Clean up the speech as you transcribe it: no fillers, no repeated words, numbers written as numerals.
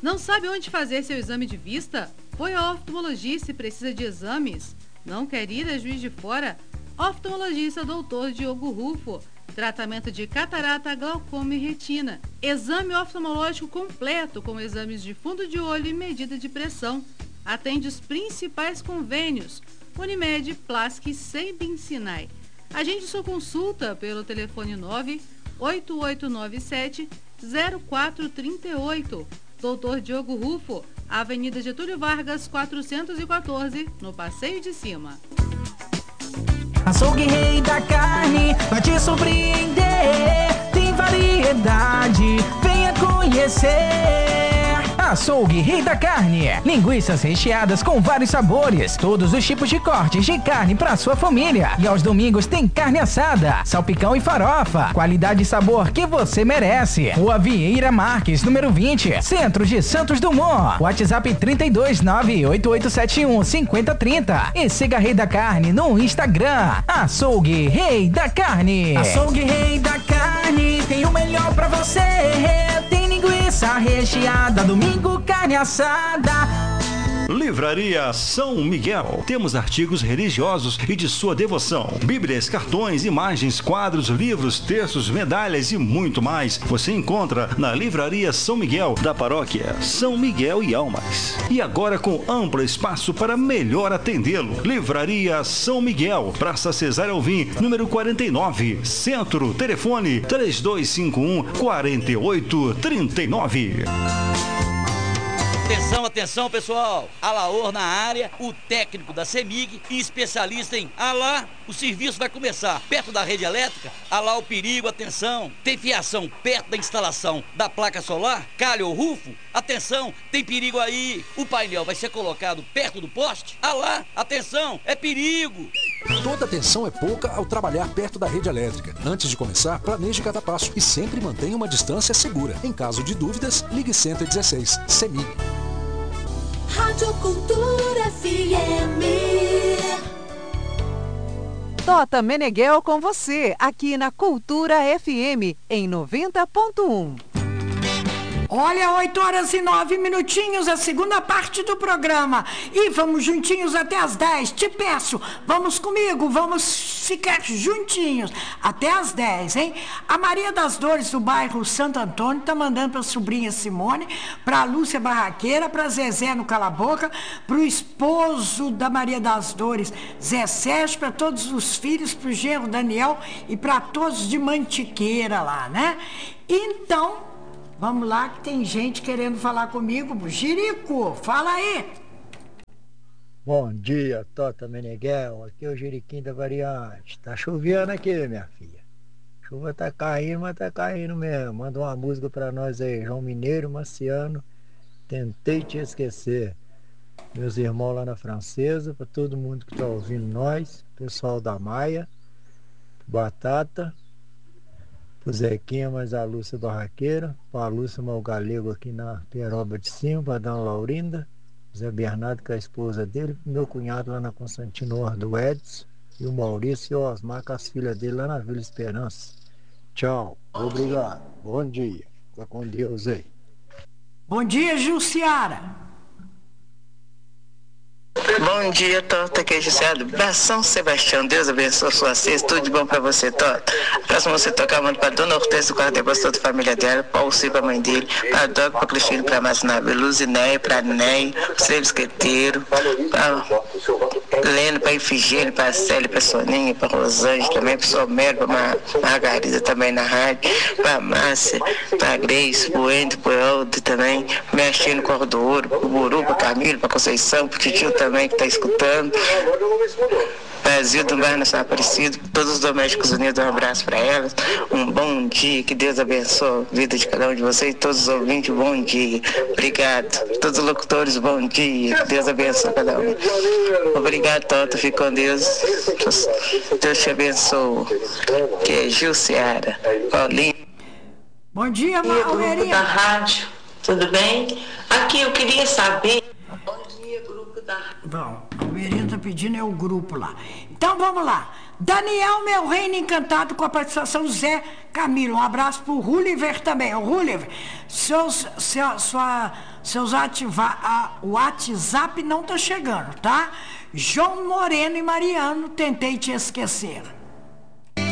Não sabe onde fazer seu exame de vista? Foi ao oftalmologista e precisa de exames? Não quer ir a Juiz de Fora? Oftalmologista Dr. Diogo Rufo. Tratamento de catarata, glaucoma e retina. Exame oftalmológico completo com exames de fundo de olho e medida de pressão. Atende os principais convênios: Unimed, Plask e Sembin Sinai. Agende sua consulta pelo telefone 98897-0438. Dr. Diogo Rufo, Avenida Getúlio Vargas, 414, no Passeio de Cima. Açougue Rei da Carne vai te surpreender. Tem variedade, venha conhecer. Açougue Rei da Carne. Linguiças recheadas com vários sabores. Todos os tipos de cortes de carne para sua família. E aos domingos tem carne assada, salpicão e farofa. Qualidade e sabor que você merece. Rua Vieira Marques, número 20, Centro de Santos Dumont. WhatsApp 32988715030. E siga Rei da Carne no Instagram. Açougue Rei da Carne. Açougue Rei da Carne tem o melhor pra você. Tem linguiça recheada, domingo carne assada. Livraria São Miguel. Temos artigos religiosos e de sua devoção. Bíblias, cartões, imagens, quadros, livros, textos, medalhas e muito mais. Você encontra na Livraria São Miguel, da paróquia São Miguel e Almas. E agora com amplo espaço para melhor atendê-lo. Livraria São Miguel, Praça Cesário Alvim, número 49, Centro. Telefone 3251-4839. Atenção, atenção, pessoal. Alaor na área, o técnico da CEMIG e especialista em Alá. O serviço vai começar perto da rede elétrica. Alá o perigo, atenção. Tem fiação perto da instalação da placa solar? Calha ou rufo? Atenção, tem perigo aí. O painel vai ser colocado perto do poste? Alá, atenção, é perigo. Toda atenção é pouca ao trabalhar perto da rede elétrica. Antes de começar, planeje cada passo e sempre mantenha uma distância segura. Em caso de dúvidas, ligue 116. CEMIG. Rádio Cultura FM. Tota Meneghel com você, aqui na Cultura FM, em 90.1. Olha, 8h09, a segunda parte do programa. E vamos juntinhos até as 10. Te peço, vamos comigo, vamos ficar juntinhos até as 10, hein? A Maria das Dores do bairro Santo Antônio tá mandando para a sobrinha Simone, para a Lúcia Barraqueira, para Zezé no Cala Boca, para o esposo da Maria das Dores, Zé Sérgio, para todos os filhos, para o genro Daniel e para todos de Mantiqueira lá, né? Então, vamos lá que tem gente querendo falar comigo. Jirico, fala aí. Bom dia, Tota Meneghel. Aqui é o Jiriquim da Variante. Tá chovendo aqui, minha filha. Chuva tá caindo, mas tá caindo mesmo. Manda uma música pra nós aí, João Mineiro, Marciano. Tentei te esquecer. Meus irmãos lá na Francesa, pra todo mundo que tá ouvindo nós, pessoal da Maia, Batata, pro Zequinha, mais a Lúcia Barraqueira, pra Lúcia Mal Galego aqui na Peroba de Cima, pra Dona Laurinda, Zé Bernardo com a esposa dele, meu cunhado lá na Constantino Ordo Edson, e o Maurício e o Osmar com as filhas dele lá na Vila Esperança. Tchau, obrigado, bom dia, fica com Deus aí. Bom dia, Jussiara. Bom dia, Tota, que é Gisele da São Sebastião. Deus abençoe sua cesta, tudo de bom pra você, Tota. Próximo você tocar muito pra Dona Hortência, do quarto de toda a família dela, pra Alci, pra mãe dele, pra Doc, pra Cristina, pra Marcinabe, Luzinéia, pra Ney, pro Seu Esqueteiro, pra Leno, pra Ifigênio, pra Célia, pra Soninha, pra Rosângela também, pro Somero, pra Margarida também na rádio, pra Márcia, pra Grace, pro Endo, pro Aldo também, Mexendo com o do Ouro, pro Buru, pra Camilo, pra Conceição, pro Titio também que tá escutando. Brasil do Bairro Nacional Aparecido, todos os domésticos unidos, um abraço para elas, um bom dia, que Deus abençoe a vida de cada um de vocês, todos os ouvintes, bom dia, obrigado, todos os locutores, bom dia, que Deus abençoe cada um. Obrigado, Toto, fique com Deus, Deus te abençoe, que é Gil Seara, Paulinho. Bom dia, grupo da rádio, tudo bem? Aqui eu queria saber. Bom, Mirina tá pedindo, é o grupo lá. Então vamos lá. Daniel, meu reino encantado, com a participação Zé Camilo. Um abraço pro Ruliver também. O Ruliver, seus WhatsApp não tá chegando, tá? João Moreno e Mariano, tentei te esquecer.